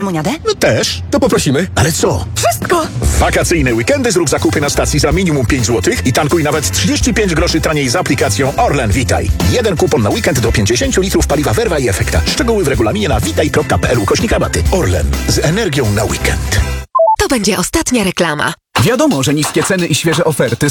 lemoniadę? Też. To poprosimy. Ale co? Wszystko! Wakacyjne weekendy zrób zakupy na stacji za minimum 5 zł i tankuj nawet 35 groszy taniej z aplikacją Orlen Witaj. Jeden kupon na weekend do 50 litrów paliwa Verva i Efekta. Szczegóły w regulaminie na witaj.pl/rabaty. Orlen. Z energią na weekend. To będzie ostatnia reklama. Wiadomo, że niskie ceny i świeże oferty